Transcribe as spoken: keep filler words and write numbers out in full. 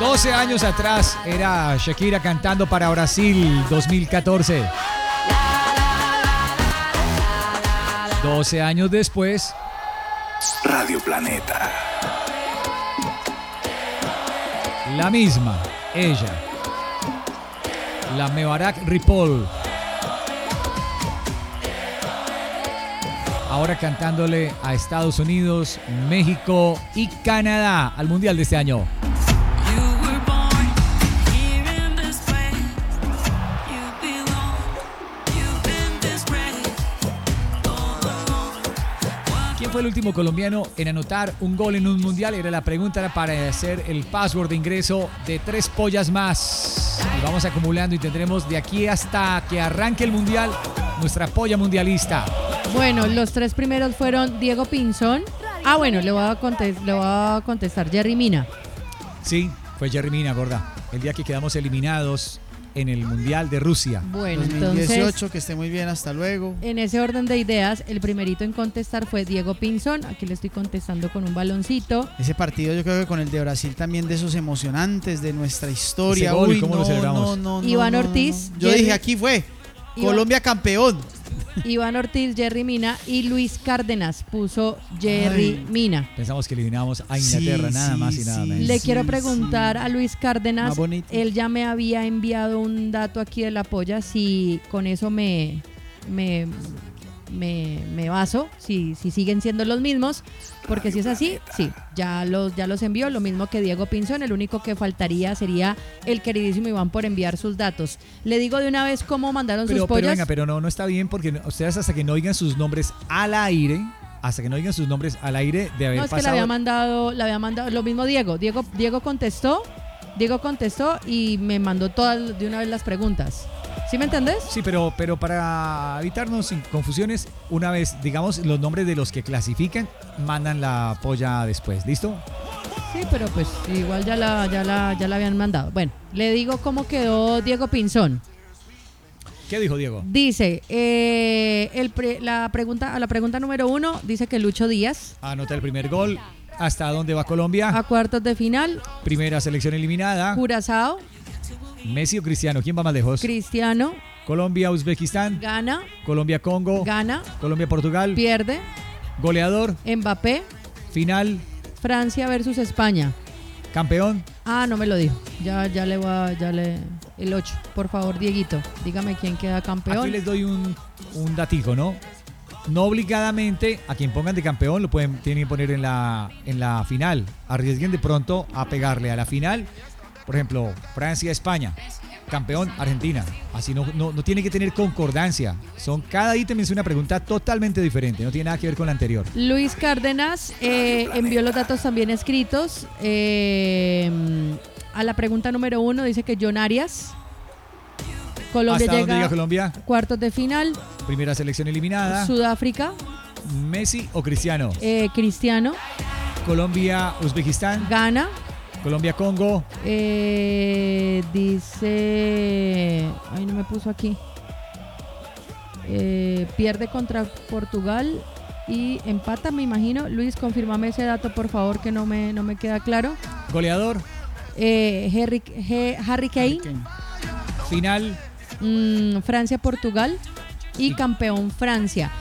doce años atrás era Shakira cantando para Brasil dos mil catorce. doce años después, Radio Planeta. la misma, ella, la Mebarak Ripoll, ahora cantándole a Estados Unidos, México y Canadá al Mundial de este año. ¿Quién fue el último colombiano en anotar un gol en un mundial? Era la pregunta para hacer el password de ingreso de tres pollas más. Y vamos acumulando y tendremos de aquí hasta que arranque el mundial nuestra polla mundialista. Bueno, los tres primeros fueron Diego Pinzón. Ah, bueno, le voy a, contest- le voy a contestar Jerry Mina. Sí, fue Jerry Mina, gorda. El día que quedamos eliminados en el Mundial de Rusia. Bueno, dos mil dieciocho, entonces, que esté muy bien, hasta luego. en ese orden de ideas, el primerito en contestar fue Diego Pinzón. Aquí le estoy contestando con un baloncito. Ese partido yo creo que con el de Brasil también de esos emocionantes de nuestra historia. Ese gol, Uy, ¿cómo no, lo celebramos? no, no, Iván no, no, Ortiz, no. Yo Jerry- dije, aquí fue. Iván- Colombia campeón. Iván Ortiz, Jerry Mina y Luis Cárdenas puso Jerry Ay. Mina. Pensamos que eliminábamos a Inglaterra, Sí, nada sí, más y nada sí. menos. Le Sí, quiero sí. preguntar a Luis Cárdenas, Más bonito. él ya me había enviado un dato aquí de la polla, si con eso me, me, me, me baso, si, si siguen siendo los mismos, porque si es así, sí, ya los, ya los envió, lo mismo que Diego Pinzón, el único que faltaría sería el queridísimo Iván por enviar sus datos. Le digo de una vez cómo mandaron Pero, sus pero pollas. venga, pero no, no está bien porque ustedes hasta que no oigan sus nombres al aire, hasta que no oigan sus nombres al aire de haber No, es que le pasado. había mandado, le había mandado lo mismo Diego. Diego, Diego contestó, Diego contestó y me mandó todas de una vez las preguntas. ¿Sí me entendés? Sí, pero, pero para evitarnos sin confusiones, una vez, digamos, los nombres de los que clasifican, mandan la polla después. ¿Listo? Sí, pero pues igual ya la, ya la, ya la habían mandado. Bueno, le digo cómo quedó Diego Pinzón. ¿Qué dijo Diego? Dice, eh, el pre- la pregunta, a la pregunta número uno, dice que Lucho Díaz, Anota el primer gol. ¿Hasta dónde va Colombia? a cuartos de final, Primera selección eliminada. Curazao, Messi o Cristiano. ¿Quién va más lejos? Cristiano, Colombia, Uzbekistán. gana, Colombia, Congo. gana, Colombia, Portugal. pierde, Goleador. Mbappé, Final. Francia versus España. Campeón. Ah, no me lo dijo. Ya, ya le voy a, ya le, el ocho. Por favor, Dieguito, dígame quién queda campeón. Aquí les doy un, un datico, ¿no? No obligadamente a quien pongan de campeón lo pueden tienen que poner en la, en la final. Arriesguen de pronto a pegarle a la final. Por ejemplo, Francia-España. Campeón Argentina. Así no, no, no tiene que tener concordancia. Son, cada ítem es una pregunta totalmente diferente. No tiene nada que ver con la anterior. Luis Cárdenas eh, envió los datos también escritos. Eh, a la pregunta número uno dice que John Arias. Colombia ¿Hasta dónde llega llega Colombia? a cuartos de final. Primera selección eliminada. Sudáfrica, Messi o Cristiano. eh, Cristiano, Colombia, Uzbekistán. Ghana. Colombia, Congo. Eh, dice... Ay, no me puso aquí. Eh, pierde contra Portugal y empata, me imagino. Luis, confírmame ese dato, por favor, que no me, no me queda claro. Goleador. Eh, Harry, G- Harry Kane, Final. mm, Francia-Portugal y campeón Francia.